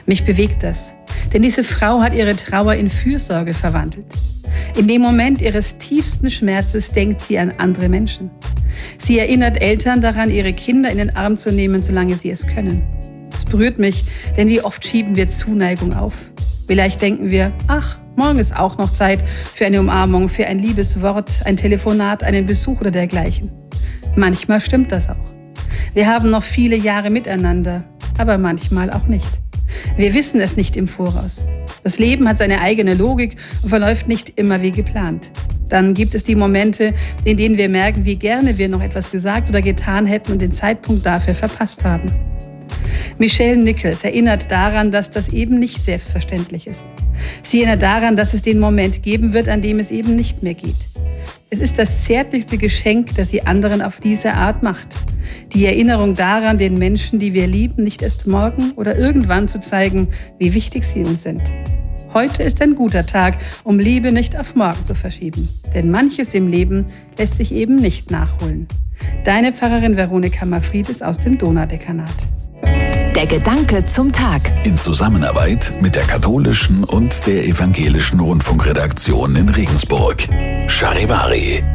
Mich bewegt das, denn diese Frau hat ihre Trauer in Fürsorge verwandelt. In dem Moment ihres tiefsten Schmerzes denkt sie an andere Menschen. Sie erinnert Eltern daran, ihre Kinder in den Arm zu nehmen, solange sie es können. Es berührt mich, denn wie oft schieben wir Zuneigung auf. Vielleicht denken wir, ach, morgen ist auch noch Zeit für eine Umarmung, für ein liebes Wort, ein Telefonat, einen Besuch oder dergleichen. Manchmal stimmt das auch. Wir haben noch viele Jahre miteinander, aber manchmal auch nicht. Wir wissen es nicht im Voraus. Das Leben hat seine eigene Logik und verläuft nicht immer wie geplant. Dann gibt es die Momente, in denen wir merken, wie gerne wir noch etwas gesagt oder getan hätten und den Zeitpunkt dafür verpasst haben. Michelle Nichols erinnert daran, dass das eben nicht selbstverständlich ist. Sie erinnert daran, dass es den Moment geben wird, an dem es eben nicht mehr geht. Es ist das zärtlichste Geschenk, das sie anderen auf diese Art macht. Die Erinnerung daran, den Menschen, die wir lieben, nicht erst morgen oder irgendwann zu zeigen, wie wichtig sie uns sind. Heute ist ein guter Tag, um Liebe nicht auf morgen zu verschieben. Denn manches im Leben lässt sich eben nicht nachholen. Deine Pfarrerin Veronika Mafridis aus dem Donaudekanat. Der Gedanke zum Tag. In Zusammenarbeit mit der katholischen und der evangelischen Rundfunkredaktion in Regensburg. Charivari.